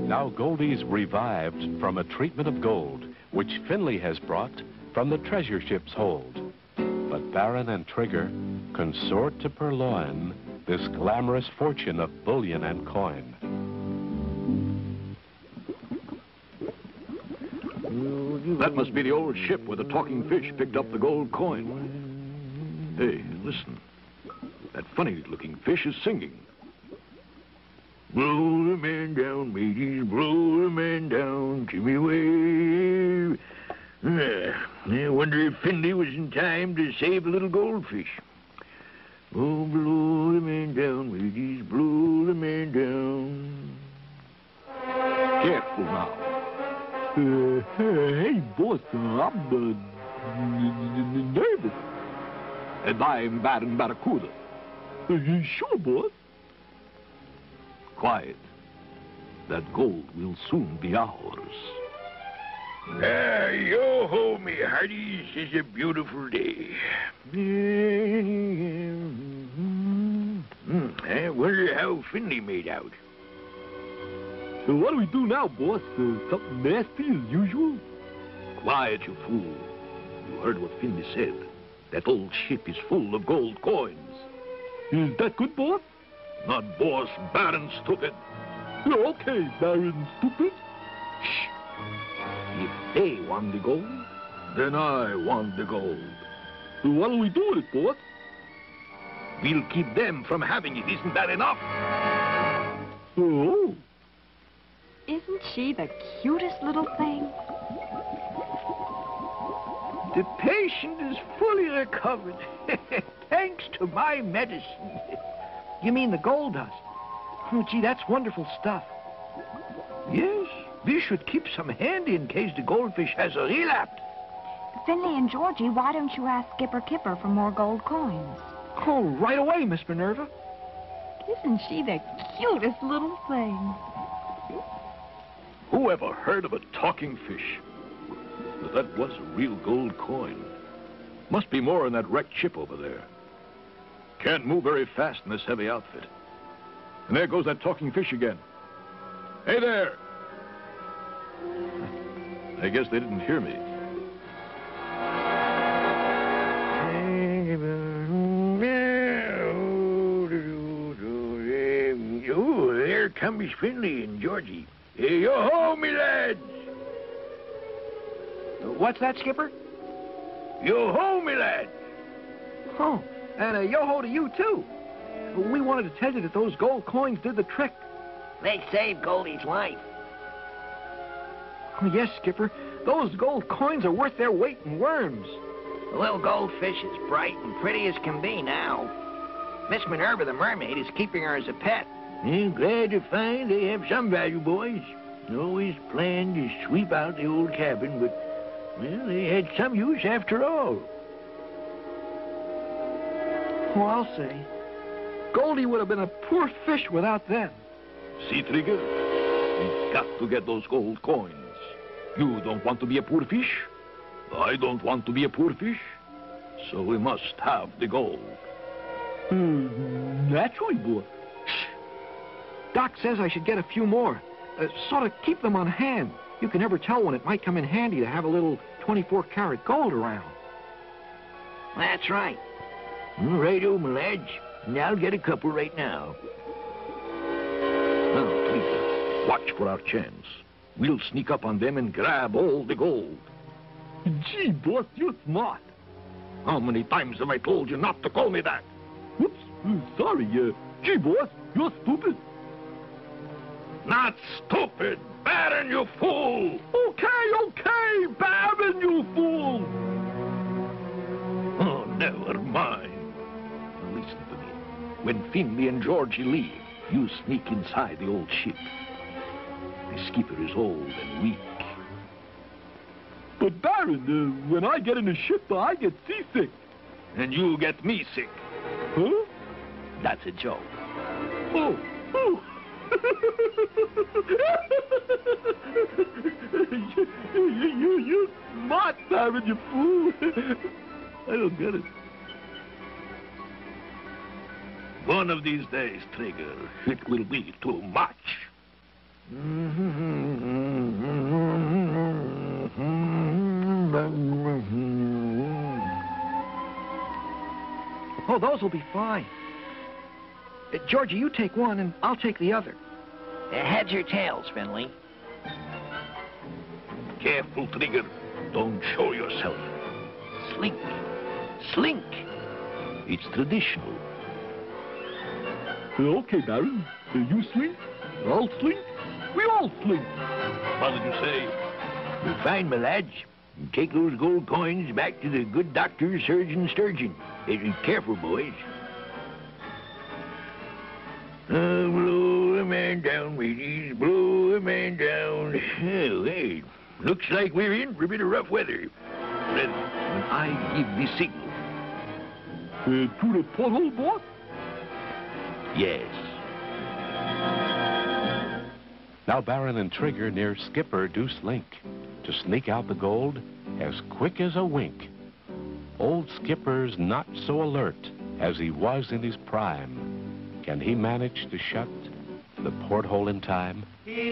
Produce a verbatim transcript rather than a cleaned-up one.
Now Goldie's revived from a treatment of gold, which Finley has brought from the treasure ship's hold. But Baron and Trigger consort to purloin this glamorous fortune of bullion and coin. That must be the old ship where the talking fish picked up the gold coin. Hey, listen. That funny-looking fish is singing. Blow the man down, mateys, blow the man down, Jimmy Wave. Uh, I wonder if Finley was in time to save a little goldfish. Oh, blow the man down, mateys, blow the man down. Careful now. Uh, hey, boss, I'm uh, nervous. And I'm Baron Barracuda. Uh, sure, boss. Quiet. That gold will soon be ours. Ah, yo-ho, me hearties, it's a beautiful day. I wonder how Finley made out. So what do we do now, boss? Uh, something nasty as usual? Quiet, you fool. You heard what Finley said. That old ship is full of gold coins. Is that good, boss? Not boss, Baron, stupid. Oh, okay, Baron, stupid. Shh. If they want the gold, then I want the gold. So what do we do with it, boss? We'll keep them from having it. Isn't that enough? Oh. Isn't she the cutest little thing? The patient is fully recovered, thanks to my medicine. You mean the gold dust? Oh, gee, that's wonderful stuff. Yes, we should keep some handy in case the goldfish has a relapse. Finley and Georgie, why don't you ask Skipper Kipper for more gold coins? Oh, right away, Miss Minerva. Isn't she the cutest little thing? Who ever heard of a talking fish? But that was a real gold coin. Must be more in that wrecked ship over there. Can't move very fast in this heavy outfit. And there goes that talking fish again. Hey there! I guess they didn't hear me. Oh, there comes Finley and Georgie. Hey, yo-ho, me lads! What's that, Skipper? Yo-ho, me lads! Oh, and a yo-ho to you, too. We wanted to tell you that those gold coins did the trick. They saved Goldie's life. Oh, yes, Skipper. Those gold coins are worth their weight in worms. The little goldfish is bright and pretty as can be now. Miss Minerva the mermaid is keeping her as a pet. I'm glad to find they have some value, boys. Always planned to sweep out the old cabin, but, well, they had some use after all. Oh, I'll say. Goldie would have been a poor fish without them. See, Trigger? We've got to get those gold coins. You don't want to be a poor fish. I don't want to be a poor fish. So we must have the gold. Hmm, naturally, boy. Shh. Doc says I should get a few more. Uh, sort of keep them on hand. You can never tell when it might come in handy to have a little twenty-four karat gold around. That's right. All right, oh, my lads. I'll get a couple right now. Now, Trigger, watch for our chance. We'll sneak up on them and grab all the gold. Gee, boss, you're smart. How many times have I told you not to call me that? Whoops, uh, sorry. Uh, gee, boss, you're stupid. Not stupid, Baron, you fool! Okay, okay, Baron, you fool! Oh, never mind. Listen to me. When Finley and Georgie leave, you sneak inside the old ship. The skipper is old and weak. But, Baron, uh, when I get in the ship, I get seasick. And you get me sick. Huh? That's a joke. Oh, oh. you, you, you, you smart, Baron, you fool. I don't get it. One of these days, Trigger, it will be too much. Mm-hmm. Yours will be fine. Uh, Georgie, you take one, and I'll take the other. Uh, heads or tails, Finley? Careful, Trigger. Don't show yourself. Slink. Slink. It's traditional. Uh, okay, Baron. Uh, you slink, I'll slink, we all slink. What did you say? Well, fine, my lads. Take those gold coins back to the good doctor, Surgeon Sturgeon. Uh, careful, boys. Uh, blow a man down, mateys. Blow a man down. Oh, hey. Looks like we're in for a bit of rough weather. Well, when I give the signal. Uh, to the porthole, boss? Yes. Now Baron and Trigger near Skipper do slink to sneak out the gold as quick as a wink. Old Skipper's not so alert as he was in his prime. Can he manage to shut the porthole in time?